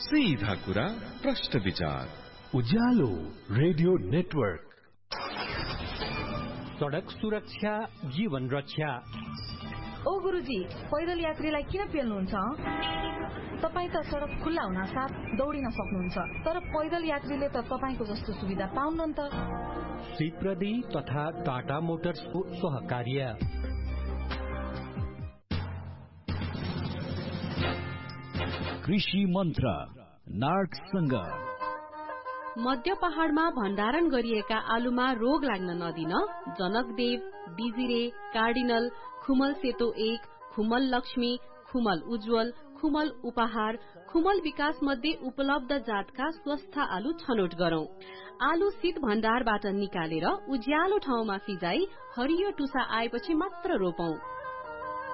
सीधा कुरा प्रश्न विचार उज्यालो रेडियो नेटवर्क। सडक सुरक्षा जीवन रक्षा। ओ गुरुजी, पैदल यात्रीलाई किन पेल्नुहुन्छ? तपाई त सडक खुल्ला हुन साथ दौडिन सक्नुहुन्छ, तर पैदल यात्रीले त तपाईको जस्तो सुविधा पाउन्न नि त। सिप्रदी तथा टाटा मोटर्सको सहकार्य। कृषि मन्त्र नार्कसँग। मध्य पहाड़मा भण्डारण गरिएका आलुमा रोग लाग्न नदिन जनकदेव, बिजिरे, कार्डिनल, खुमल सेतो 1, खुमल लक्ष्मी, खुमल उज्जवल, खुमल उपहार, खुमल विकास मध्ये उपलब्ध जातका स्वस्थ आलु छनौट गरौं। आलु शीत भण्डारबाट निकालेर उज्यालो ठाउँमा फिजाई हरियो टुसा आएपछि मात्र रोपौं।